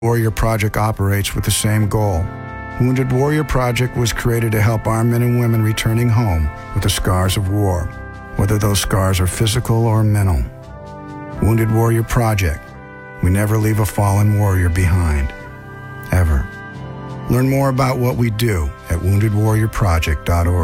Warrior Project operates with the same goal. Wounded Warrior Project was created to help our men and women returning home with the scars of war, whether those scars are physical or mental. Wounded Warrior Project. We never leave a fallen warrior behind. Ever. Learn more about what we do at woundedwarriorproject.org.